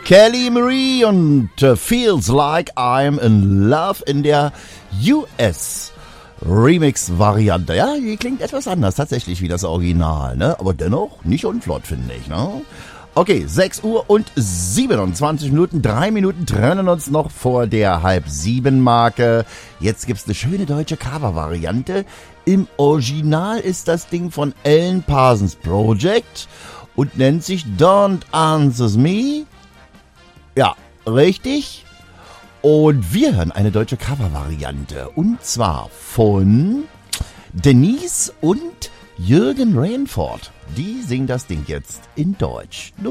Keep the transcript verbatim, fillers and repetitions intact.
Kelly Marie und uh, Feels Like I'm in Love in der U S Remix-Variante. Ja, die klingt etwas anders tatsächlich wie das Original, ne? Aber dennoch nicht unflott, finde ich, ne? Okay, sechs Uhr und siebenundzwanzig Minuten, drei Minuten trennen uns noch vor der halb sieben Marke. Jetzt gibt's eine schöne deutsche Cover-Variante. Im Original ist das Ding von Alan Parsons Project und nennt sich Don't Answer Me. Ja, richtig. Und wir hören eine deutsche Cover-Variante. Und zwar von Denise und Jürgen Rainford. Die singen das Ding jetzt in Deutsch.